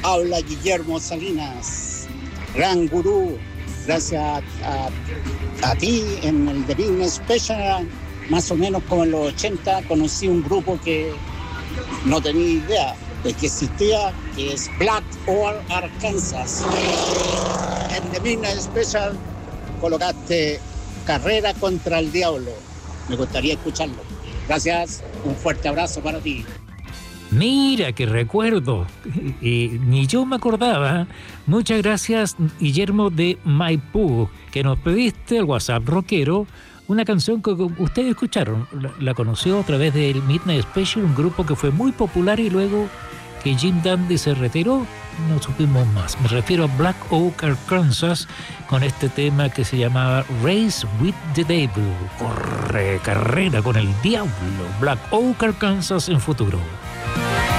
Habla Guillermo Salinas, gran gurú. Gracias a ti en el The Business Special, más o menos como en los 80, conocí un grupo que no tenía idea de que existía, que es Black Oak, Arkansas. En The Business Special colocaste Carrera contra el Diablo. Me gustaría escucharlo. Gracias, un fuerte abrazo para ti. Mira, qué recuerdo. Ni yo me acordaba. Muchas gracias, Guillermo de Maipú, que nos pediste el WhatsApp rockero, una canción que ustedes escucharon. La conoció a través del Midnight Special, un grupo que fue muy popular y luego que Jim Dandy se retiró, no supimos más. Me refiero a Black Oak, Arkansas, con este tema que se llamaba Race with the Devil. Carrera con el diablo. Black Oak, Arkansas en futuro.